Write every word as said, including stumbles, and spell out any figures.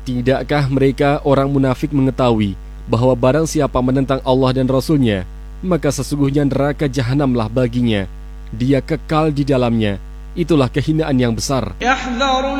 Tidakkah mereka orang munafik mengetahui bahwa barang siapa menentang Allah dan Rasul-Nya, maka sesungguhnya neraka jahanamlah baginya, dia kekal di dalamnya. Itulah kehinaan yang besar.